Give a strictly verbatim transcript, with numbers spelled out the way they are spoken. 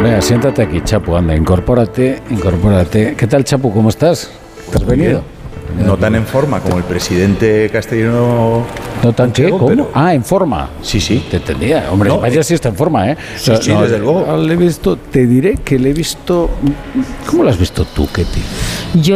Venga, siéntate aquí, Chapu, anda, incorpórate, incorpórate. ¿Qué tal, Chapu? ¿Cómo estás? ¿Te has venido? No tan en forma como el presidente castellano. ¿No tan qué? ¿Cómo? Pero... Ah, en forma. Sí, sí. Te entendía. Hombre, No, vaya si está en forma, ¿eh? Sí, o sea, sí, no, desde luego. Le he visto, te diré que le he visto... ¿Cómo lo has visto tú, Ketty? Yo